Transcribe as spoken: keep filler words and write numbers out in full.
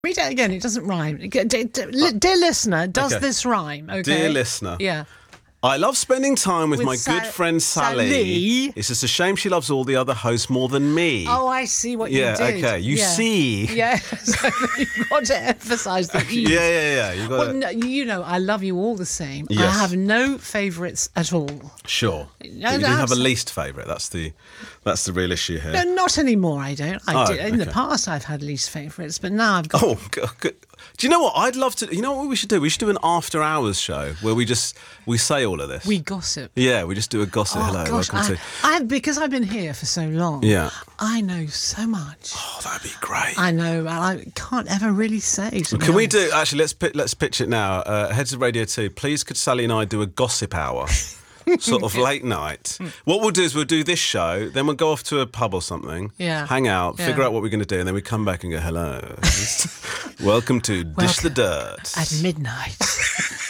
Read it again. It doesn't rhyme. Dear, dear listener, does Okay. this rhyme? Okay. Dear listener. Yeah. I love spending time with, With my Sa- good friend Sally. Sally. It's just a shame she loves all the other hosts more than me. Oh, I see what yeah, you did. okay. You yeah. see. Yeah. So you've got to emphasise the E. Yeah, yeah, yeah. You got Well, to... no, you know, I love you all the same. I Yes. have no favourites at all. Sure. No, But you no, do have a absolutely. least favourite. That's the that's the real issue here. No, not anymore. I don't. I Oh, did in the okay. past. I've had least favourites, but now I've got. Oh, g- g- do you know what? I'd love to. You know what we should do? We should do an after hours show where we just we say all of this. We gossip. yeah, we just do a gossip. Oh Hello, gosh, welcome I, to. I because I've been here for so long. Yeah. I know so much. Oh, that'd be great. I know, and I can't ever really say. To be Can we honest. do actually? Let's pi- let's pitch it now. Uh, Heads of Radio Two. Please, could Sally and I do a gossip hour, sort of late night? What we'll do is we'll do this show, then we'll go off to a pub or something. Yeah. Hang out, Yeah. figure out what we're going to do, and then we come back and go, hello, welcome to Dish the Dirt. At midnight.